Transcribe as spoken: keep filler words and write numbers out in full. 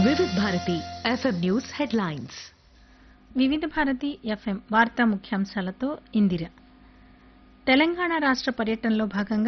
వివిధ Bharati FM news headlines. వివిధ Bharati FM వార్తా ముఖ్యాంశాలతో ఇందిర. తెలంగాణ రాష్ట్ర పర్యటనలో భాగంగా